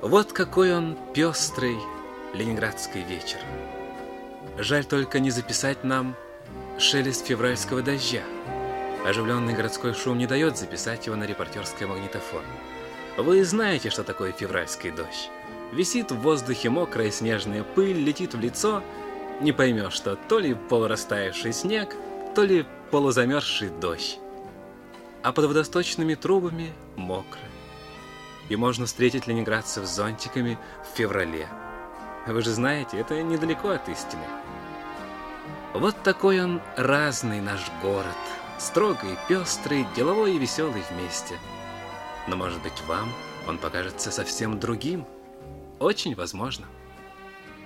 Вот какой он пестрый ленинградский вечер. Жаль только не записать нам шелест февральского дождя. Оживленный городской шум не дает записать его на репортерский магнитофон. Вы знаете, что такое февральский дождь. Висит в воздухе мокрая снежная пыль, летит в лицо. Не поймешь, что то ли полурастаявший снег, то ли полузамерзший дождь. А под водосточными трубами мокро. И можно встретить ленинградцев с зонтиками в феврале. Вы же знаете, это недалеко от истины. Вот такой он разный наш город. Строгий, пестрый, деловой и веселый вместе. Но, может быть, вам он покажется совсем другим. Очень возможно.